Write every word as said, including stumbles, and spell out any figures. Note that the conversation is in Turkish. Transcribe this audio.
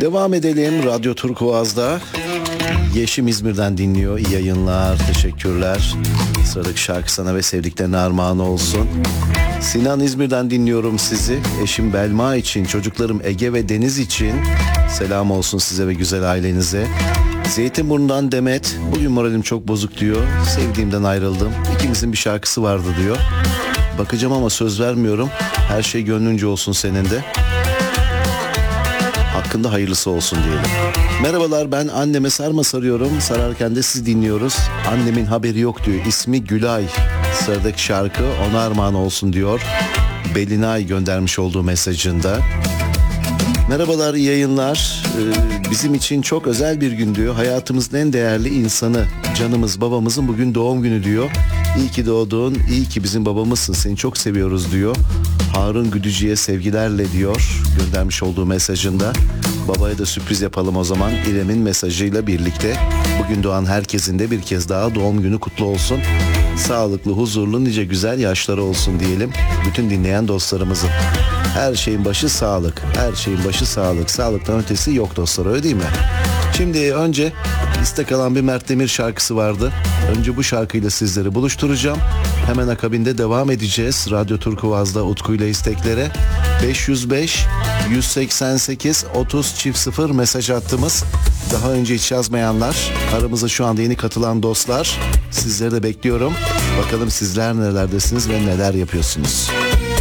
Devam edelim Radyo Turkuaz'da. Yeşim İzmir'den dinliyor. İyi yayınlar, teşekkürler. Sıradaki şarkı sana ve sevdiklerine armağan olsun. Sinan İzmir'den dinliyorum sizi. Eşim Belma için, çocuklarım Ege ve Deniz için selam olsun size ve güzel ailenize. Zeytinburnu'ndan Demet, bugün moralim çok bozuk diyor. Sevdiğimden ayrıldım. İkimizin bir şarkısı vardı diyor. Bakacağım ama söz vermiyorum. Her şey gönlünce olsun senin de. Hakkında hayırlısı olsun diyelim. Merhabalar, ben anneme sarma sarıyorum. Sararken de sizi dinliyoruz. Annemin haberi yok diyor. İsmi Gülay. Sıradaki şarkı ona armağan olsun diyor. Belinay göndermiş olduğu mesajında. Merhabalar, iyi yayınlar. Ee, bizim için çok özel bir gün diyor. Hayatımızın en değerli insanı, canımız babamızın bugün doğum günü diyor. İyi ki doğdun, iyi ki bizim babamızsın, seni çok seviyoruz diyor. Harun Güdücü'ye sevgilerle diyor göndermiş olduğu mesajında. Babaya da sürpriz yapalım o zaman. İrem'in mesajıyla birlikte bugün doğan herkesin de bir kez daha doğum günü kutlu olsun. Sağlıklı, huzurlu, nice güzel yaşları olsun diyelim bütün dinleyen dostlarımızın. Her şeyin başı sağlık. Her şeyin başı sağlık. Sağlıktan ötesi yok dostlar, öyle değil mi? Şimdi önce liste kalan bir Mert Demir şarkısı vardı. Önce bu şarkıyla sizleri buluşturacağım. Hemen akabinde devam edeceğiz. Radyo Turkuaz'da Utku ile isteklere. beş yüz beş yüz seksen sekiz otuz çift sıfır mesaj attığımız. Daha önce hiç yazmayanlar, aramıza şu anda yeni katılan dostlar, sizleri de bekliyorum. Bakalım sizler nelerdesiniz ve neler yapıyorsunuz.